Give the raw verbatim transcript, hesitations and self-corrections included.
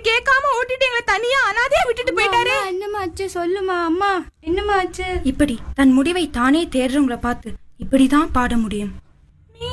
கேட்காம ஓட்டிட்டு எங்களை தனியா அனாதையா விட்டுட்டு போயிட்டாரு. என்னமா ஆச்சு சொல்லுமா அம்மா, என்னமா ஆச்சு? இப்படி தன் முடிவை தானே தேடுறவங்கள பார்த்து இப்படிதான் பாட முடியும்.